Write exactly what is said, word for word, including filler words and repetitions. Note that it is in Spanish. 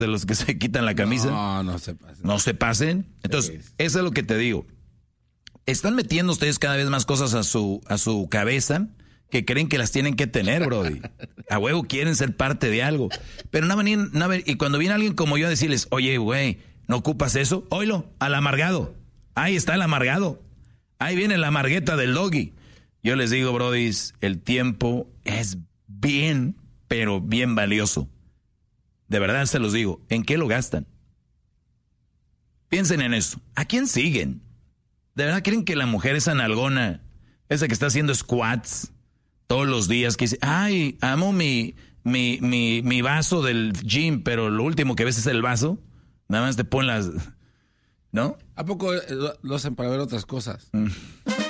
de los que se quitan la camisa. No, no se pasen. No se pasen. Entonces, sí. Eso es lo que te digo. Están metiendo ustedes cada vez más cosas a su, a su cabeza que creen que las tienen que tener, brody. A huevo quieren ser parte de algo. Pero no venir, no venir, y cuando viene alguien como yo a decirles, oye, güey, ¿no ocupas eso? Oílo, al amargado. Ahí está el amargado. Ahí viene la amargueta del doggy. Yo les digo, brody, el tiempo es bien, pero bien valioso. De verdad se los digo. ¿En qué lo gastan? Piensen en eso. ¿A quién siguen? ¿De verdad creen que la mujer esa nalgona, esa que está haciendo squats todos los días, que dice, ay, amo mi, mi, mi, mi vaso del gym, pero lo último que ves es el vaso? Nada más te ponen las... ¿No? ¿A poco lo, lo hacen para ver otras cosas? Mm.